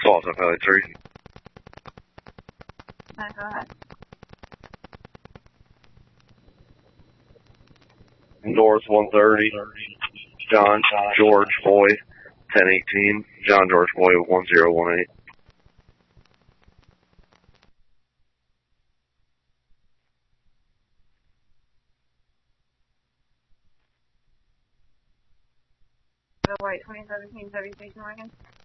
Falls on Highway 3. Go ahead. North 130. John George Boy 1018. John George Boy 1018. The white 2017 Chevy station wagon.